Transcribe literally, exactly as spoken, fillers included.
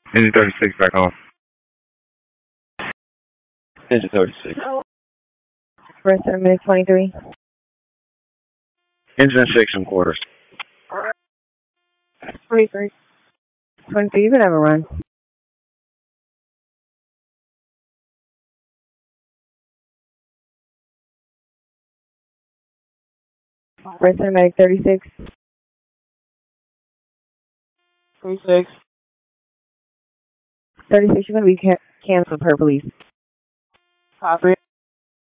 Engine thirty-six back on. Engine thirty-six. Rest of minute twenty-three. Engine six and quarters. twenty-three. twenty-three, you can have a run. Rest of minute thirty-six. thirty-six. thirty-six, you're going to be ca- canceled per police. Copy.